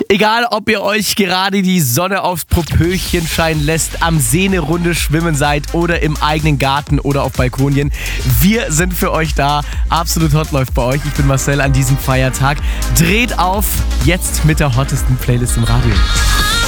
Egal, ob ihr euch gerade die Sonne aufs Popöchen scheinen lässt, am See eine Runde schwimmen seid oder im eigenen Garten oder auf Balkonien, wir sind für euch da. Absolut Hot läuft bei euch. Ich bin Marcel an diesem Feiertag. Dreht auf, jetzt mit der hottesten Playlist im Radio.